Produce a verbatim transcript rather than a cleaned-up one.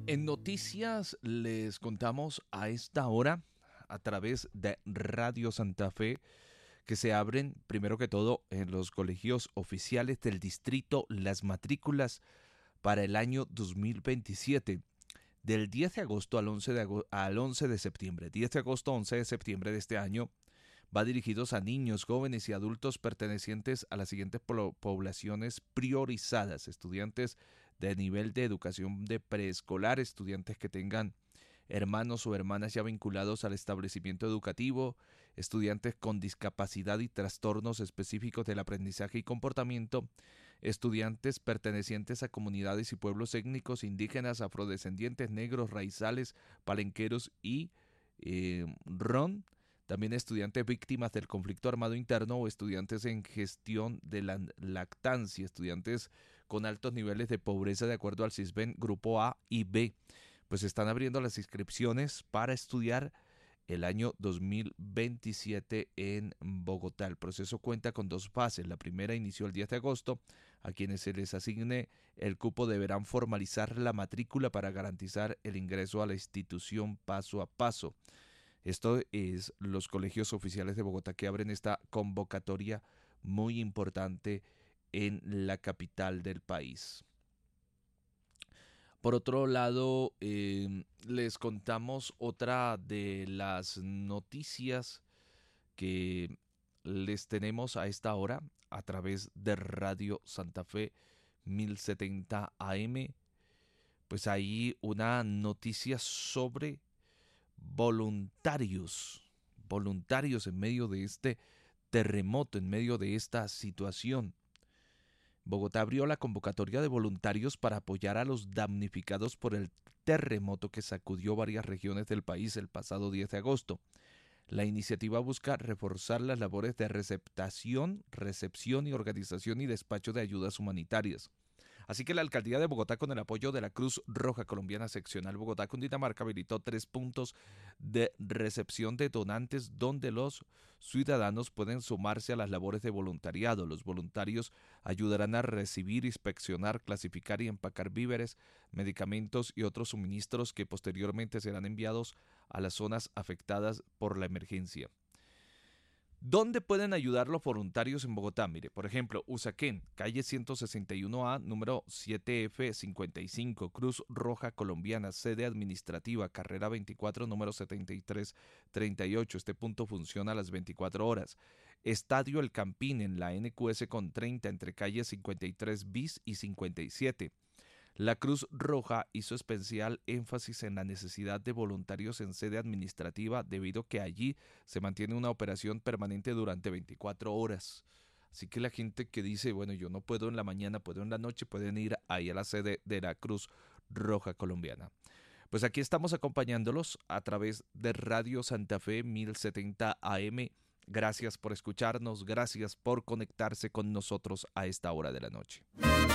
En noticias les contamos a esta hora a través de Radio Santa Fe que se abren primero que todo en los colegios oficiales del distrito las matrículas para el año dos mil veintisiete. Del diez de agosto al once de, agosto, al once de septiembre, diez de agosto a once de septiembre de este año, va dirigidos a niños, jóvenes y adultos pertenecientes a las siguientes poblaciones priorizadas: estudiantes de nivel de educación de preescolar, estudiantes que tengan hermanos o hermanas ya vinculados al establecimiento educativo, estudiantes con discapacidad y trastornos específicos del aprendizaje y comportamiento, estudiantes pertenecientes a comunidades y pueblos étnicos, indígenas, afrodescendientes, negros, raizales, palenqueros y eh, ron, también estudiantes víctimas del conflicto armado interno o estudiantes en gestión de la lactancia, estudiantes con altos niveles de pobreza de acuerdo al CISBEN Grupo A y B. Pues están abriendo las inscripciones para estudiar el año dos mil veintisiete en Bogotá. El proceso cuenta con dos fases. La primera inició el diez de agosto. A quienes se les asigne el cupo deberán formalizar la matrícula para garantizar el ingreso a la institución paso a paso. Esto es los colegios oficiales de Bogotá que abren esta convocatoria muy importante en la capital del país. Por otro lado, eh, les contamos otra de las noticias que les tenemos a esta hora a través de Radio Santa Fe mil setenta A M. Pues hay una noticia sobre voluntarios, voluntarios en medio de este terremoto, en medio de esta situación. Bogotá abrió la convocatoria de voluntarios para apoyar a los damnificados por el terremoto que sacudió varias regiones del país el pasado diez de agosto. La iniciativa busca reforzar las labores de receptación, recepción y organización y despacho de ayudas humanitarias. Así que la Alcaldía de Bogotá, con el apoyo de la Cruz Roja Colombiana Seccional Bogotá, Cundinamarca, habilitó tres puntos de recepción de donantes donde los ciudadanos pueden sumarse a las labores de voluntariado. Los voluntarios ayudarán a recibir, inspeccionar, clasificar y empacar víveres, medicamentos y otros suministros que posteriormente serán enviados a las zonas afectadas por la emergencia. ¿Dónde pueden ayudar los voluntarios en Bogotá? Mire, por ejemplo, Usaquén, calle ciento sesenta y uno A, número siete F cincuenta y cinco, Cruz Roja Colombiana, sede administrativa, carrera veinticuatro, número setenta y tres treinta y ocho. Este punto funciona a las veinticuatro horas. Estadio El Campín, en la N Q S con treinta, entre calles cincuenta y tres bis y cincuenta y siete. La Cruz Roja hizo especial énfasis en la necesidad de voluntarios en sede administrativa debido a que allí se mantiene una operación permanente durante veinticuatro horas. Así que la gente que dice, bueno, yo no puedo en la mañana, puedo en la noche, pueden ir ahí a la sede de la Cruz Roja Colombiana. Pues aquí estamos acompañándolos a través de Radio Santa Fe mil setenta A M. Gracias por escucharnos, gracias por conectarse con nosotros a esta hora de la noche.